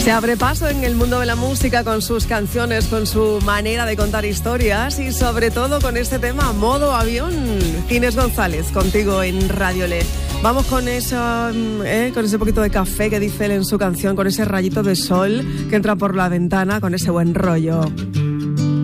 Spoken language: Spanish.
Se abre paso en el mundo de la música con sus canciones, con su manera de contar historias y sobre todo con este tema, Modo Avión. Ginés González, contigo en Radio Le. Vamos con ese poquito de café que dice él en su canción, con ese rayito de sol que entra por la ventana, con ese buen rollo.